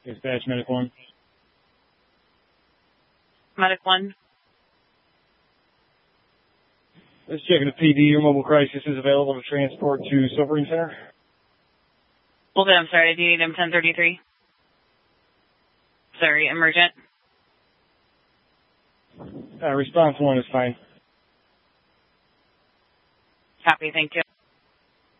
Dispatch Medic 1. Medic 1. Let's check the PD. Your mobile crisis is available to transport to Sobering Center. Hold it, I'm sorry. Do you need M1033? Sorry, emergent. Response 1 is fine. Copy, thank you.